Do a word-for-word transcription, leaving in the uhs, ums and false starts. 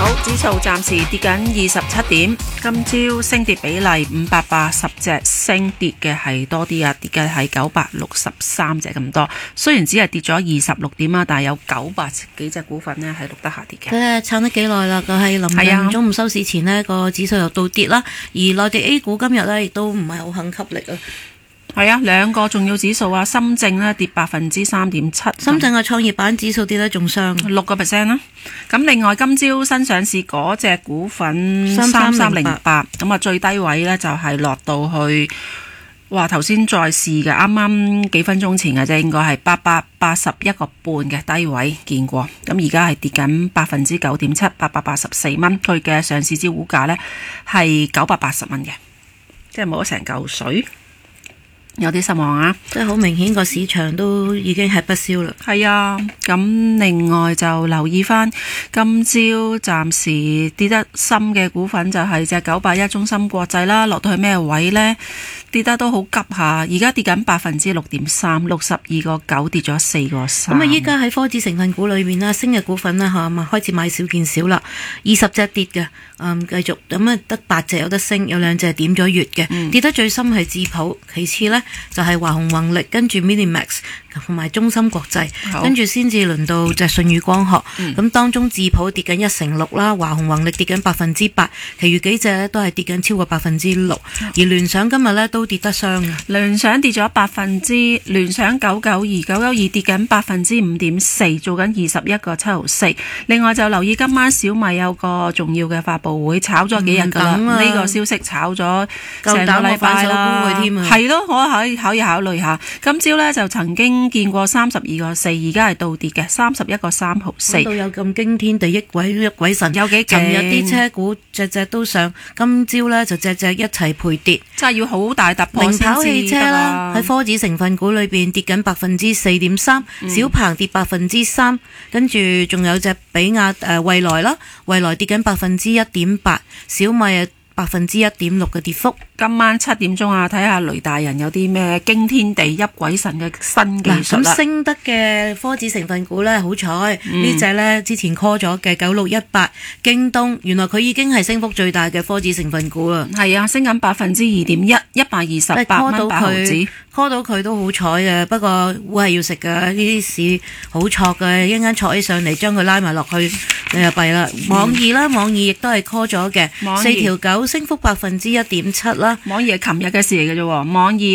指數暫時跌緊二十七點，今朝升跌比例五百八十隻，升跌嘅係多啲啊，跌嘅係九百六十三隻咁多。雖然只係跌咗二十六點啊，但係有九百幾隻股份呢係錄得下跌嘅。 佢撐得幾耐啦？佢係臨近中午收市前呢個指數又倒跌啦，而內地 A 股今日呢亦都唔係好肯吸力啊。 係啊，兩個重要指數啊，深證呢跌百分之三點七， 深圳嘅創業板指數跌得仲傷， 六個 percent 啦。咁另外今朝新上市嗰隻股份三三零八，咁啊最低位呢就係落到去，哇頭先再試嘅，啱啱幾分鐘前嘅啫，應該係八百八十一個半嘅低位見過，咁而家係跌緊百分之九點七，八百八十四蚊，佢嘅上市招股價呢係九百八十蚊嘅，即係冇咗成嚿水。有啲失望啊！ 即係好明顯個市場都已經係不消啦。 係啊，咁另外就留意翻今朝暫時跌得深嘅股份就係隻九八一中芯國際啦，落到去咩位呢？跌得都好急下，而家跌緊百分之六點三，六十二個九跌咗四個三。 咁啊，依家喺科指成分股裏面啦，升嘅股份呢，嚇，咪開始買少見少啦。二十隻跌嘅，嗯，繼續咁啊，得八隻有得升，有兩隻點咗月嘅，嗯、跌得最深係智普，其次呢就係華虹宏力，跟住 Minimax 同埋中芯國際，跟住先至輪到隻舜宇光學。咁、嗯、當中智普跌緊一成六啦，華虹宏力跌緊百分之八，其餘幾隻呢都係跌緊超過百分之六。而聯想今日呢都跌得傷嘅， 聯想跌咗百分之，聯想九九二九九二跌緊百分之五點四，做緊二十一個七毫四。另外就留意今晚小米有個重要嘅發佈會，炒咗幾日噶啦，呢、嗯這個消息炒咗成個禮拜啦，係咯，我可以可以考慮下。今朝呢就曾經見過三十二個四，而家係倒跌嘅三十一個三毫四。 到有咁驚天地一鬼一鬼神， 有幾勁？ 尋日啲車股隻隻都上，今朝呢就隻隻一齊賠跌， 真係要好大突破。 零跑汽車啦，喺科指成分股裏邊跌緊百分之四點三，小鵬跌百分之三，跟住仲有隻比亞誒蔚來啦，蔚來跌緊百分之一點八，小米啊百分之一點六嘅跌幅。 今晚七點鐘啊，睇下雷大人有啲咩驚天地泣鬼神嘅新技術啦。 咁升得嘅科指成分股呢，好彩呢隻呢之前 call 咗嘅九六一八京東，原來佢已經係升幅最大嘅科指成分股啦。 係啊，升緊百分之二點一，一百二十八蚊八毫子。 call 到佢都好彩嘅，不過會係要食嘅，呢啲市好挫嘅，一陣間挫起上嚟，將佢拉埋落去你就弊啦。網易啦，網易亦都係 call 咗嘅，四條九升幅百分之一點七啦。 網易係琴日嘅事嚟嘅啫，網易